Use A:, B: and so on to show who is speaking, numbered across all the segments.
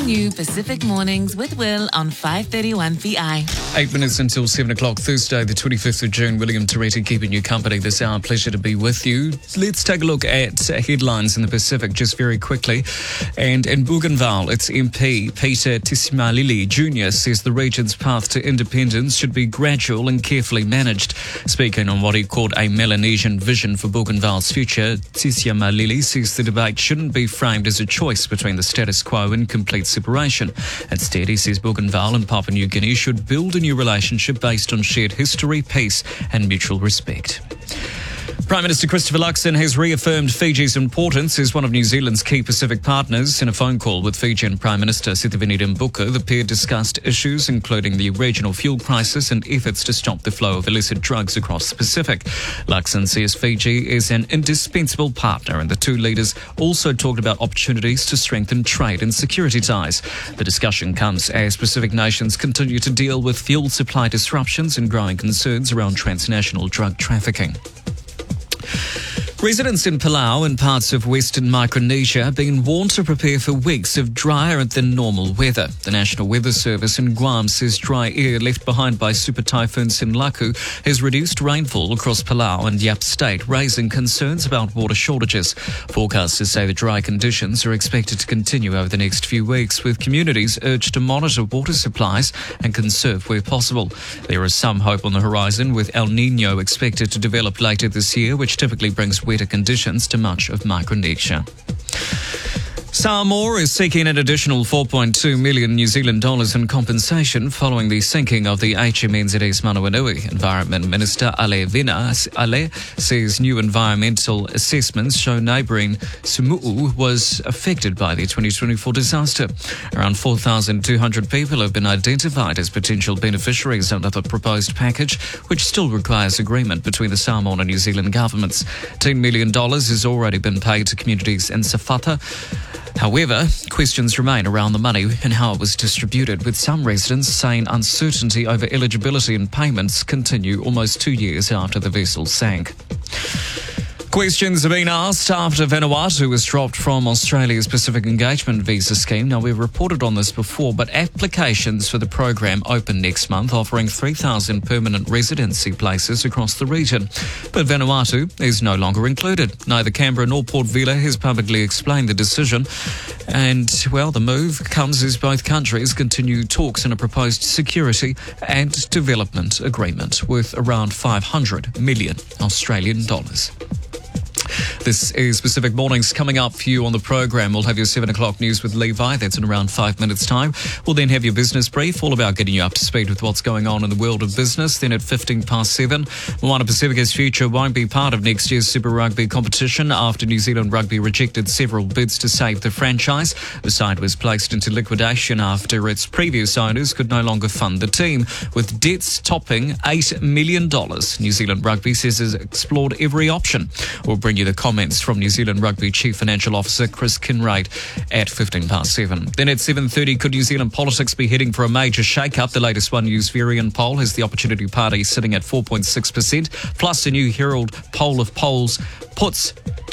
A: new Pacific Mornings with Will on 531 VI.
B: 8 minutes until 7 o'clock, Thursday, the 25th of June. William Toretti keeping you company this hour. Pleasure to be with you. Let's take a look at headlines in the Pacific just very quickly. And in Bougainville, its MP, Peter Tisimalili Jr., says the region's path to independence should be gradual and carefully managed. Speaking on what he called a Melanesian vision for Bougainville's future, Tisimalili says the debate shouldn't be framed as a choice between the status quo and complete separation. Instead, he says Bougainville and Papua New Guinea should build a new relationship based on shared history, peace and mutual respect. Prime Minister Christopher Luxon has reaffirmed Fiji's importance as one of New Zealand's key Pacific partners. In a phone call with Fijian Prime Minister Sitiveni Dambuka, the pair discussed issues including the regional fuel crisis and efforts to stop the flow of illicit drugs across the Pacific. Luxon says Fiji is an indispensable partner, and the two leaders also talked about opportunities to strengthen trade and security ties. The discussion comes as Pacific nations continue to deal with fuel supply disruptions and growing concerns around transnational drug trafficking. Residents in Palau and parts of Western Micronesia have been warned to prepare for weeks of drier than normal weather. The National Weather Service in Guam says dry air left behind by Super Typhoon Sinlaku has reduced rainfall across Palau and Yap State, raising concerns about water shortages. Forecasters say the dry conditions are expected to continue over the next few weeks, with communities urged to monitor water supplies and conserve where possible. There is some hope on the horizon, with El Nino expected to develop later this year, which typically brings wetter conditions to much of Micronesia. Samoa is seeking an additional 4.2 million New Zealand dollars in compensation following the sinking of the HMNZS Manawanui. Environment Minister Ale Vina says new environmental assessments show neighbouring Sumu'u was affected by the 2024 disaster. Around 4,200 people have been identified as potential beneficiaries under the proposed package, which still requires agreement between the Samoan and New Zealand governments. $10 million has already been paid to communities in Safata. However, questions remain around the money and how it was distributed, with some residents saying uncertainty over eligibility and payments continue almost 2 years after the vessel sank. Questions have been asked after Vanuatu was dropped from Australia's Pacific Engagement Visa Scheme. Now, we've reported on this before, but applications for the program open next month, offering 3,000 permanent residency places across the region. But Vanuatu is no longer included. Neither Canberra nor Port Vila has publicly explained the decision. And, well, the move comes as both countries continue talks in a proposed security and development agreement worth around 500 million Australian dollars. This is Pacific Mornings. Coming up for you on the program, we'll have your 7 o'clock news with Levi. That's in around 5 minutes' time. We'll then have your business brief, all about getting you up to speed with what's going on in the world of business. Then at 7:15, Moana Pacifica's future won't be part of next year's Super Rugby competition after New Zealand Rugby rejected several bids to save the franchise. The side was placed into liquidation after its previous owners could no longer fund the team, with debts topping $8 million. New Zealand Rugby says it's explored every option. We'll bring you the comments from New Zealand Rugby Chief Financial Officer Chris Kinraid at 7:15. Then at 7:30, could New Zealand politics be heading for a major shake-up? The latest One News Varian poll has the Opportunity Party sitting at 4.6%, plus a new Herald poll of polls puts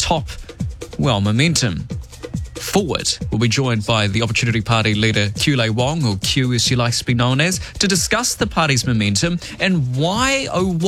B: momentum forward. We'll be joined by the Opportunity Party leader Kule Wong, or Q as she likes to be known as, to discuss the party's momentum and why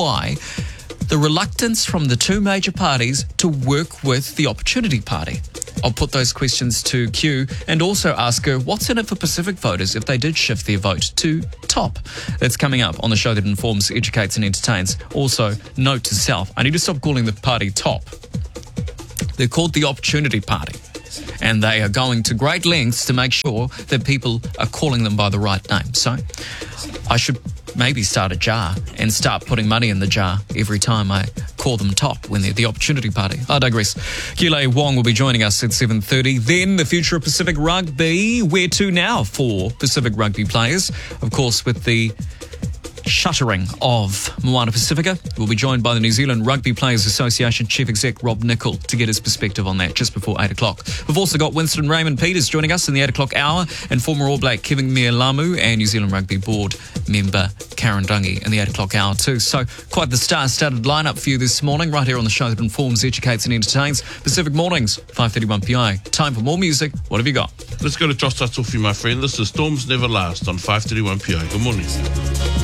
B: the reluctance from the two major parties to work with the Opportunity Party. I'll put those questions to Q and also ask her what's in it for Pacific voters if they did shift their vote to TOP. That's coming up on the show that informs, educates and entertains. Also, note to self, I need to stop calling the party TOP. They're called the Opportunity Party, and they are going to great lengths to make sure that people are calling them by the right name. So I should maybe start a jar and start putting money in the jar every time I call them TOP when they're the Opportunity Party. I digress. Kule Wong will be joining us at 7:30. Then the future of Pacific Rugby. Where to now for Pacific Rugby players? Of course, with the shuttering of Moana Pacifica. We'll be joined by the New Zealand Rugby Players Association Chief Exec Rob Nichol to get his perspective on that just before 8 o'clock. We've also got Winston Raymond Peters joining us in the 8 o'clock hour, and former All Black Kevin Mealamu and New Zealand Rugby Board member Karen Dungy in the 8 o'clock hour too. So quite the star-studded lineup for you this morning, right here on the show that informs, educates and entertains. Pacific Mornings, 5:31 PI. Time for more music. What have you got?
C: Let's go to Trust Tofi, my friend. This is Storms Never Last on 5:31 PI. Good morning.